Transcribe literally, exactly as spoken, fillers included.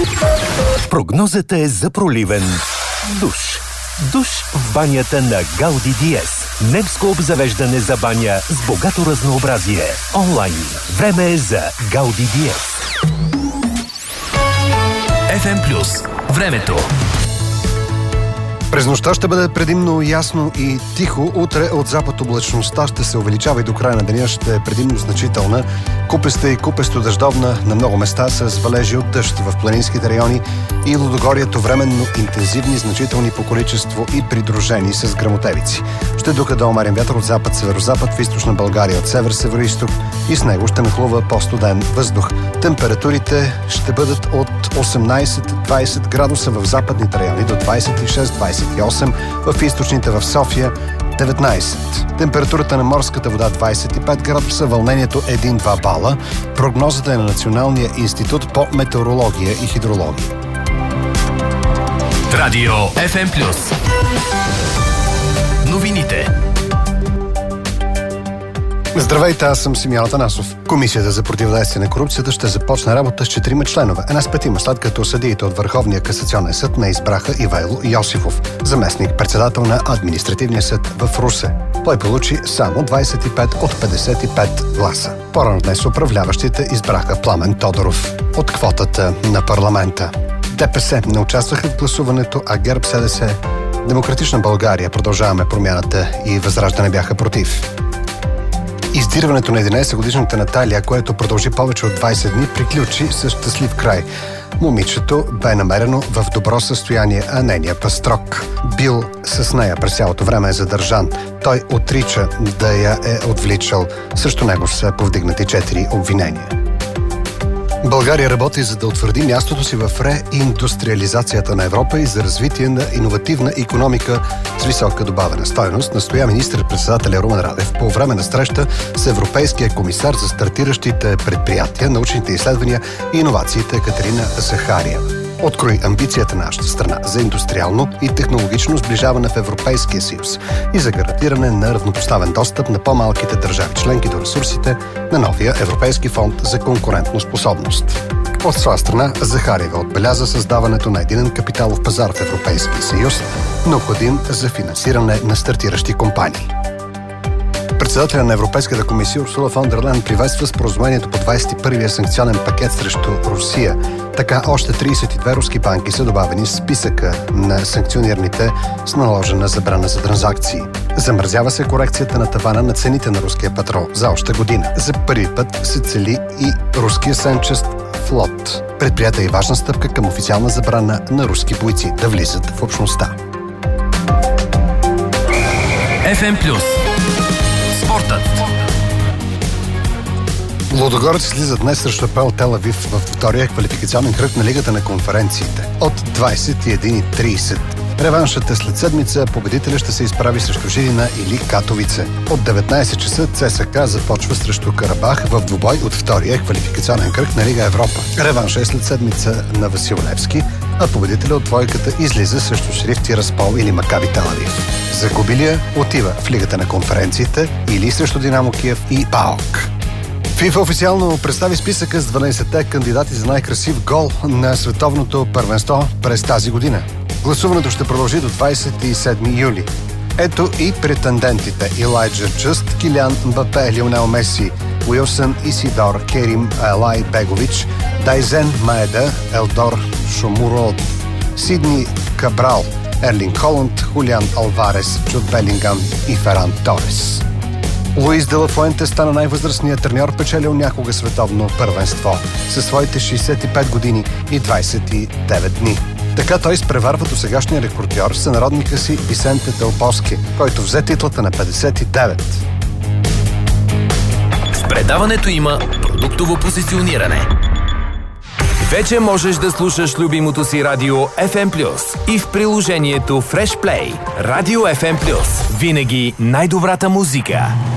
Прогнозата е за проливен душ. Душ в банята на Гауди Диез. Немско обзавеждане за баня с богато разнообразие. Онлайн. Време е за Гауди Диез. еф ем Плюс. Времето. През нощта ще бъде предимно ясно и тихо. Утре от запад облачността ще се увеличава и до края на деня ще е предимно значителна. Купеста и купесто дъждовна на много места с валежи от дъжд в планинските райони и Лудогорието временно интензивни, значителни по количество и придружени с гръмотевици. Ще духа до умерен вятър от запад-северозапад в източна България от север-североизток и с него ще нахлува по-студен въздух. Температурите ще бъдат от осемнайсет до двайсет градуса в западните райони до двайсет и шест до двайсет и осем, в източните в София деветнайсет. Температурата на морската вода двайсет и пет градуса, вълнението един-два бала. Прогнозата е на Националния институт по метеорология и хидрология. Радио еф ем Плюс. Новините. Здравейте, аз съм Симеон Атанасов. Комисията за противодействие на корупцията ще започне работа с четирима членове. Една с петима, след като съдиите от Върховния касационен съд не избраха Ивайло Йосифов, заместник-председател на Административния съд в Русе. Той получи само двайсет и пет от петдесет и пет гласа. По-рано днес управляващите избраха Пламен Тодоров от квотата на парламента. ДПС не участваха в гласуването, а ГЕРБ, СДС, Демократична България, Продължаваме промяната и Възраждане бяха против. Издирването на единайсетгодишната Наталия, което продължи повече от двайсет дни, приключи с щастлив край. Момичето бе намерено в добро състояние, а нейният пастрок бил с нея през цялото време е задържан. Той отрича да я е отвличал. Срещу него са повдигнати четири обвинения. България работи за да утвърди мястото си в реиндустриализацията на Европа и за развитие на иновативна икономика с висока добавена стойност, настоя министър-председателя Румен Радев по време на среща с Европейския комисар за стартиращите предприятия, научните изследвания и иновациите Катерина Захариева. Открои амбицията на нашата страна за индустриално и технологично сближаване в Европейския съюз и за гарантиране на равнопоставен достъп на по-малките държави членки до ресурсите на новия Европейски фонд за конкурентоспособност. От своя страна, Захариева отбеляза създаването на единен капиталов пазар в Европейския съюз, необходим за финансиране на стартиращи компании. Председателя на Европейската комисия Урсула фон дер Лайен приветства споразумението по двайсет и първия санкционен пакет срещу Русия. Така още трийсет и две руски банки са добавени в списъка на санкционираните с наложена забрана за транзакции. Замразява се корекцията на тавана на цените на руския петрол за още година. За първи път се цели и руския сенчест флот. Предприята и важна стъпка към официална забрана на руски бойци да влизат в общността. еф ем Плюс. Спортът. Лудогорец слизат днес срещу АПОЕЛ Тел Авив във втория квалификационен кръг на Лигата на конференциите. От двайсет и един и трийсет. Реваншът е след седмица. Победителя ще се изправи срещу Жилина или Катовице. От деветнайсет часа ЦСКА започва срещу Карабах в двубой от втория квалификационен кръг на Лига Европа. Реваншът е след седмица на Васил Левски, а победителя от двойката излиза срещу Шериф Тираспол или Макаби Тел Авив. Загубилия отива в Лигата на конференциите или срещу Динамо Киев и ПАОК. ФИФА официално представи списъка с дванайсетте кандидати за най-красив гол на световното първенство през тази година. Гласуването ще продължи до двайсет и седми юли. Ето и претендентите: Илайджа Джъст, Килиан Мбапе, Лионел Меси, Уилсън Исидор, Керим Елай Бегович, Дайзен Маеда, Елдор Шомурод, Сидни Кабрал, Ерлинг Холанд, Хулиан Алварес, Джуд Белингам и Феран Торес. Луис де ла Фуенте стана най-възрастният треньор, печелил някога световно първенство със своите шейсет и пет години и двайсет и девет дни. Така той изпреварва досегашния рекордьор, сънародника си Висенте Дел Боски, който взе титлата на петдесет и девет. В предаването има продуктово позициониране. Вече можеш да слушаш любимото си радио еф ем Плюс и в приложението Fresh Play. Радио еф ем Плюс. Винаги най-добрата музика.